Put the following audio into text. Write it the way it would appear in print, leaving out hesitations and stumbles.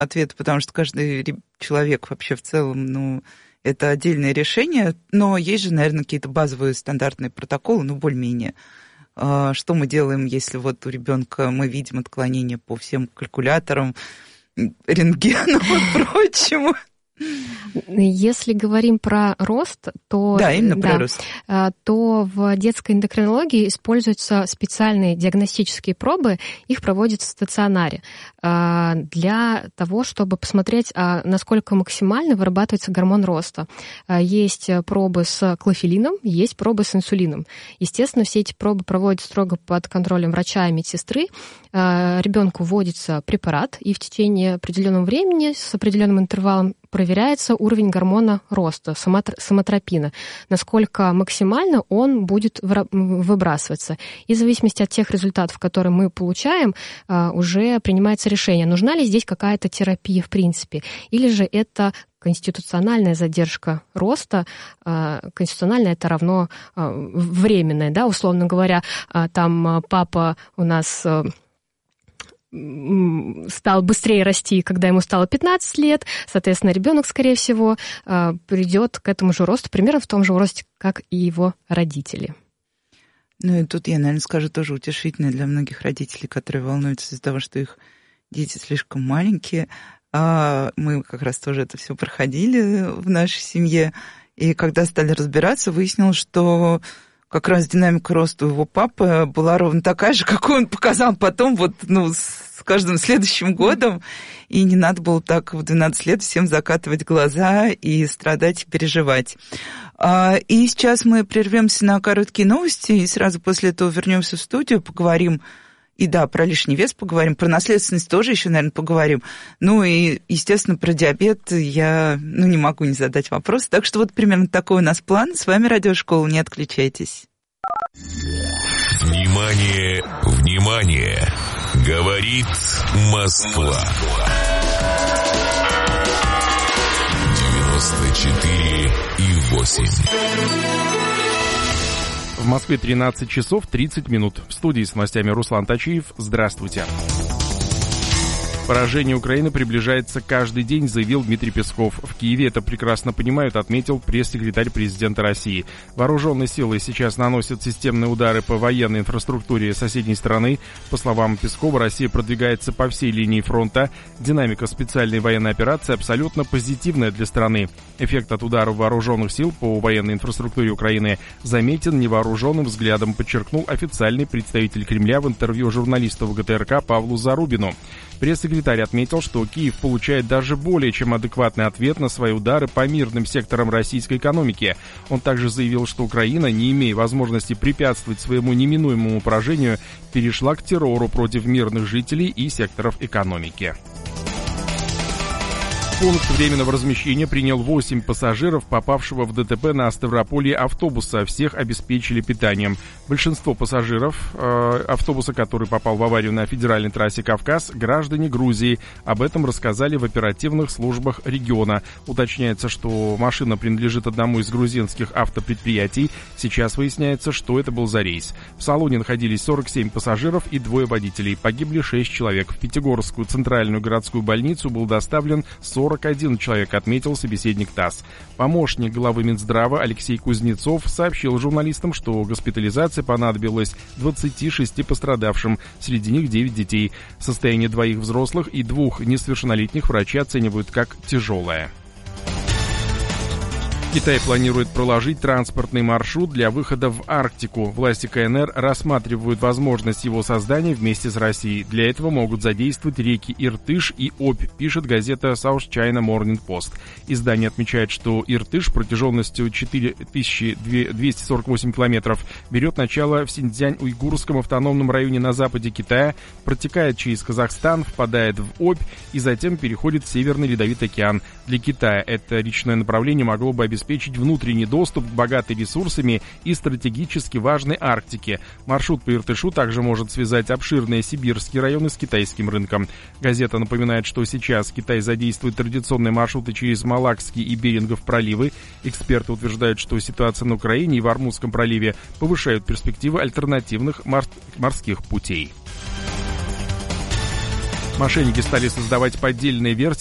ответа, потому что каждый человек вообще в целом, это отдельное решение, но есть же, наверное, какие-то базовые стандартные протоколы, более-менее. Что мы делаем, если вот у ребенка мы видим отклонение по всем калькуляторам, рентгену и прочему? Если говорим про рост, то, да, именно про рост, то в детской эндокринологии используются специальные диагностические пробы, их проводят в стационаре для того, чтобы посмотреть, насколько максимально вырабатывается гормон роста. Есть пробы с клофелином, есть пробы с инсулином. Естественно, все эти пробы проводятся строго под контролем врача и медсестры. Ребенку вводится препарат, и в течение определенного времени с определенным интервалом проверяется уровень гормона роста, соматропина, насколько максимально он будет выбрасываться. И в зависимости от тех результатов, которые мы получаем, уже принимается решение, нужна ли здесь какая-то терапия в принципе, или же это конституциональная задержка роста. Конституциональная — это равно временная, да, условно говоря, там папа у нас стал быстрее расти, когда ему стало 15 лет, соответственно, ребенок, скорее всего, придет к этому же росту, примерно в том же росте, как и его родители. И тут я, наверное, скажу тоже утешительно для многих родителей, которые волнуются из-за того, что их дети слишком маленькие. Мы как раз тоже это все проходили в нашей семье, и когда стали разбираться, выяснилось, что как раз динамика роста у его папы была ровно такая же, какую он показал потом, с каждым следующим годом. И не надо было так в 12 лет всем закатывать глаза и страдать, и переживать. И сейчас мы прервемся на короткие новости, и сразу после этого вернемся в студию, поговорим. И да, про лишний вес поговорим, про наследственность тоже еще, наверное, поговорим. И, естественно, про диабет я не могу не задать вопрос. Так что вот примерно такой у нас план. С вами Радиошкола, не отключайтесь. Внимание, внимание! Говорит Москва. 94,8. В Москве 13 часов 30 минут. В студии с новостями Руслан Тачиев. Здравствуйте. Поражение Украины приближается каждый день, заявил Дмитрий Песков. В Киеве это прекрасно понимают, отметил пресс-секретарь президента России. Вооруженные силы сейчас наносят системные удары по военной инфраструктуре соседней страны. По словам Пескова, Россия продвигается по всей линии фронта. Динамика специальной военной операции абсолютно позитивная для страны. Эффект от ударов вооруженных сил по военной инфраструктуре Украины заметен невооруженным взглядом, подчеркнул официальный представитель Кремля в интервью журналисту ГТРК Павлу Зарубину. Пресс-секретарь отметил, что Киев получает даже более чем адекватный ответ на свои удары по мирным секторам российской экономики. Он также заявил, что Украина, не имея возможности препятствовать своему неминуемому поражению, перешла к террору против мирных жителей и секторов экономики. Пункт временного размещения принял 8 пассажиров, попавшего в ДТП на Ставрополье автобуса. Всех обеспечили питанием. Большинство пассажиров автобуса, который попал в аварию на федеральной трассе Кавказ, граждане Грузии. Об этом рассказали в оперативных службах региона. Уточняется, что машина принадлежит одному из грузинских автопредприятий. Сейчас выясняется, что это был за рейс. В салоне находились 47 пассажиров и 2 водителей. Погибли 6 человек. В Пятигорскую центральную городскую больницу был доставлен 41 человек, отметил собеседник ТАСС. Помощник главы Минздрава Алексей Кузнецов сообщил журналистам, что госпитализация понадобилась 26 пострадавшим, среди них 9 детей. Состояние 2 взрослых и 2 несовершеннолетних врачи оценивают как тяжелое. Китай планирует проложить транспортный маршрут для выхода в Арктику. Власти КНР рассматривают возможность его создания вместе с Россией. Для этого могут задействовать реки Иртыш и Обь, пишет газета South China Morning Post. Издание отмечает, что Иртыш протяженностью 4248 километров берет начало в Синьцзянь-Уйгурском автономном районе на западе Китая, протекает через Казахстан, впадает в Обь и затем переходит в Северный Ледовитый океан. Для Китая это речное направление могло бы обеспечить внутренний доступ к богатой ресурсами и стратегически важной Арктике. Маршрут по Иртышу также может связать обширные сибирские районы с китайским рынком. Газета напоминает, что сейчас Китай задействует традиционные маршруты через Малакский и Берингов проливы. Эксперты утверждают, что ситуация на Украине и в Ормузском проливе повышают перспективы альтернативных морских путей. Мошенники стали создавать поддельные версии